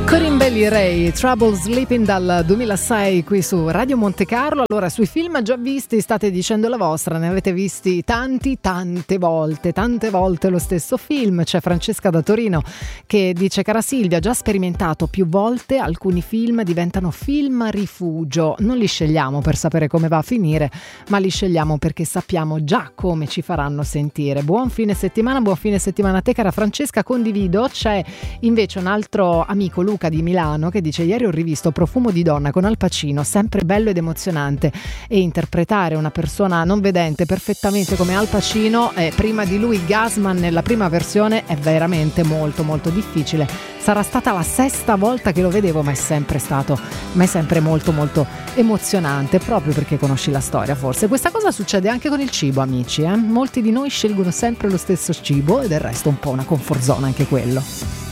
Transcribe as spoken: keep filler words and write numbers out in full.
Corinne Bailey Rae, Trouble Sleeping dal duemilasei qui su Radio Monte Carlo. Allora, sui film già visti state dicendo la vostra, ne avete visti tanti, tante volte, tante volte lo stesso film. C'è Francesca da Torino che dice: cara Silvia, già sperimentato più volte, alcuni film diventano film rifugio, non li scegliamo per sapere come va a finire, ma li scegliamo perché sappiamo già come ci faranno sentire. Buon fine settimana, buon fine settimana a te cara Francesca, condivido. C'è invece un altro amico, Luca di Milano, che dice: ieri ho rivisto Profumo di donna con Al Pacino, sempre bello ed emozionante, e interpretare una persona non vedente perfettamente come Al Pacino, eh, prima di lui Gassman nella prima versione, è veramente molto molto difficile. Sarà stata la sesta volta che lo vedevo, ma è sempre stato ma è sempre molto molto emozionante, proprio perché conosci la storia. Forse questa cosa succede anche con il cibo, amici, eh? Molti di noi scelgono sempre lo stesso cibo e del resto un po' una comfort zone anche quello.